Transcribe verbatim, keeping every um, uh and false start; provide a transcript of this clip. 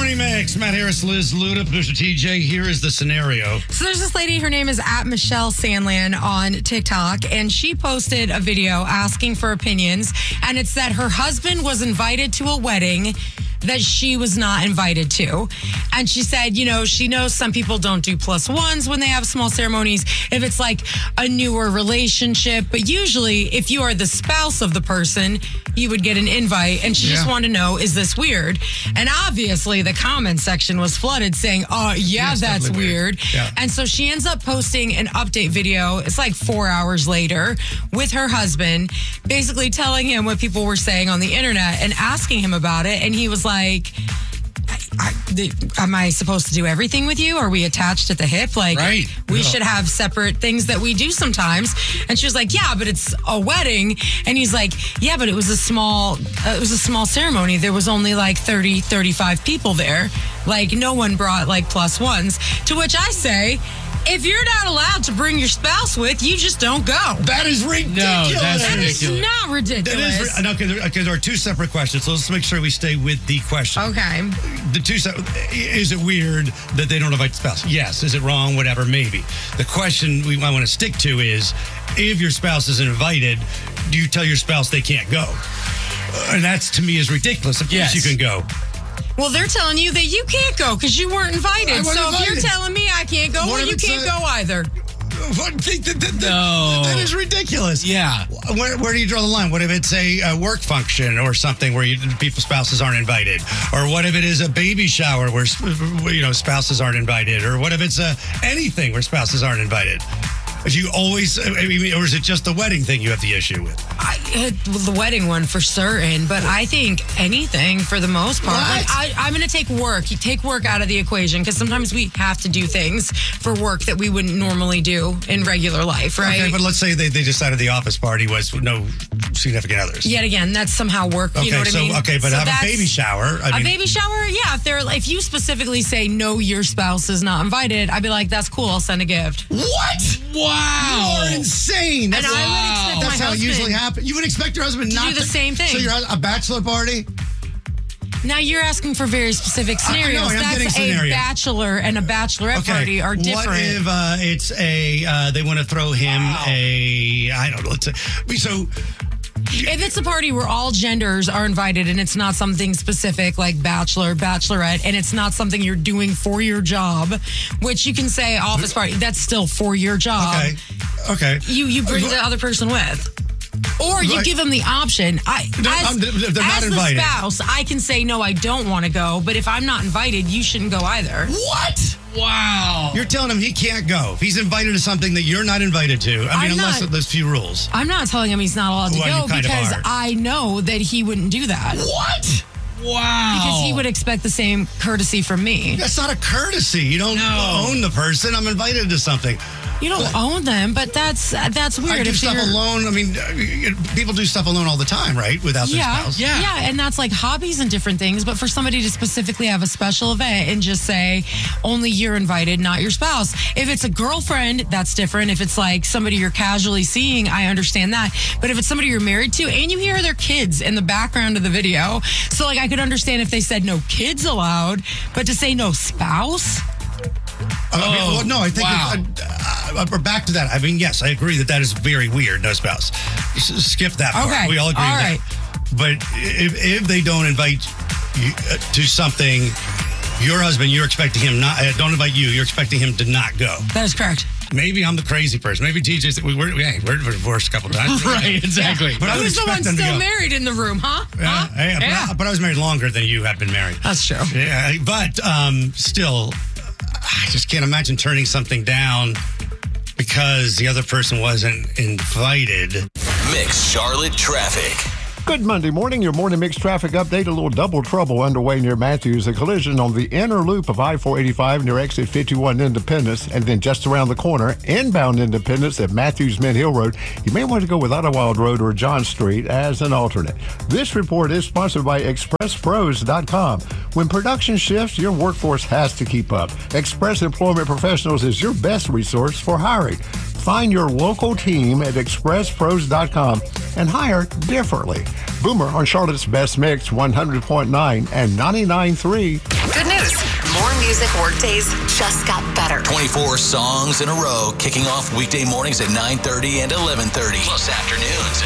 Morning Mix. Matt Harris, Liz Luda, producer T J. Here is the scenario. So there's this lady, her name is at Michelle Sandland on TikTok, and she posted a video asking for opinions, and it's that her husband was invited to a wedding that she was not invited to. And she said, you know, she knows some people don't do plus ones when they have small ceremonies if it's like a newer relationship. But usually, if you are the spouse of the person, you would get an invite. And she yeah. just wanted to know, is this weird? And obviously, the comment section was flooded saying, oh, yeah, yes, that's weird. weird. Yeah. And so she ends up posting an update video. It's like four hours later with her husband, basically telling him what people were saying on the internet and asking him about it. And he was like, Like, I, I, am I supposed to do everything with you? Are we attached at the hip? Like, right. we yeah. should have separate things that we do sometimes. And she was like, yeah, but it's a wedding. And he's like, yeah, but it was a small, uh, it was a small ceremony. There was only like thirty, thirty-five people there. Like, no one brought like plus ones. To which I say, if you're not allowed to bring your spouse with, you just don't go. That is ridiculous. No, that's that ridiculous. is not ridiculous. That is, no, okay, there, okay, there are two separate questions, so let's make sure we stay with the question. Okay. The two se- Is it weird that they don't invite the spouse? Yes. Is it wrong? Whatever, maybe. The question we might want to stick to is, if your spouse is invited, do you tell your spouse they can't go? Uh, and that's, to me, is ridiculous. Of course yes. you can go. Well, they're telling you that you can't go because you weren't invited. So invited. If you're telling me I can't go, what well, you can't say? go either. What, that, that, that, no. That is ridiculous. Yeah. Where, where do you draw the line? What if it's a, a work function or something where you, people's spouses aren't invited? Or what if it is a baby shower where, you know, spouses aren't invited? Or what if it's a, anything where spouses aren't invited? Do you always, I mean, or is it just the wedding thing you have the issue with? I, the wedding one for certain, but I think anything for the most part. Like I, I'm going to take work. You take work out of the equation because sometimes we have to do things for work that we wouldn't normally do in regular life, right? Okay, but let's say they, they decided the office party was no significant others. Yet again, that's somehow work. You okay, know what so, I mean? Okay, but so have a baby shower. I a mean, baby shower, yeah. If they're if you specifically say no, your spouse is not invited, I'd be like, that's cool. I'll send a gift. What? Wow. You're insane. That's, and I would expect that's my how husband it usually happens. You would expect your husband to not do the to, same thing. So you're at a bachelor party? Now you're asking for very specific scenarios. I know, I'm That's getting a scenarios. bachelor and a bachelorette okay. party are different. What if uh, it's a, uh, they want to throw him wow. a, I don't know, let's say, so... If it's a party where all genders are invited and it's not something specific like bachelor, bachelorette, and it's not something you're doing for your job, which you can say office party, that's still for your job. Okay. Okay. You you bring the other person with. Or you right. give them the option. I, no, as they're not as invited. the spouse, I can say, no, I don't want to go. But if I'm not invited, you shouldn't go either. What? Wow. You're telling him he can't go. If he's invited to something that you're not invited to. I mean, I'm unless not, there's few rules. I'm not telling him he's not allowed to well, go because I know that he wouldn't do that. What? Wow. Because he would expect the same courtesy from me. That's not a courtesy. You don't no. own the person. I'm invited to something. You don't but, own them, but that's that's weird. I do if stuff you're, alone. I mean, people do stuff alone all the time, right? Without yeah, their spouse. Yeah, yeah, and that's like hobbies and different things. But for somebody to specifically have a special event and just say, only you're invited, not your spouse. If it's a girlfriend, that's different. If it's like somebody you're casually seeing, I understand that. But if it's somebody you're married to and you hear their kids in the background of the video, so like I could understand if they said no kids allowed, but to say no spouse... Uh, I mean, well, no, I think wow. it, uh, uh, we're back to that. I mean, yes, I agree that that is very weird. No spouse. S- skip that part. Okay. We all agree all with right. that. But if, if they don't invite you uh, to something, your husband, you're expecting him not. Uh, don't invite you. You're expecting him to not go. That is correct. Maybe I'm the crazy person. Maybe T J's. We were, hey, we're divorced a couple times. Right, exactly. Yeah. But Who's the one still married in the room, huh? Yeah, huh? Hey, yeah. But, but I was married longer than you have been married. That's true. Yeah, but um, still, I just can't imagine turning something down because the other person wasn't invited. Mix Charlotte traffic. Good Monday morning. Your morning mix traffic update. A little double trouble underway near Matthews. A collision on the inner loop of I four eighty-five near exit fifty-one Independence, and then just around the corner, inbound Independence at Matthews Mint Hill Road. You may want to go with Idlewild Road or John Street as an alternate. This report is sponsored by Express Pros dot com. When production shifts, your workforce has to keep up. Express Employment Professionals is your best resource for hiring. Find your local team at express pros dot com and hire differently. Boomer on Charlotte's Best Mix, one hundred point nine and ninety-nine point three. Good news. More music workdays just got better. twenty-four songs in a row, kicking off weekday mornings at nine thirty and eleven thirty, plus afternoons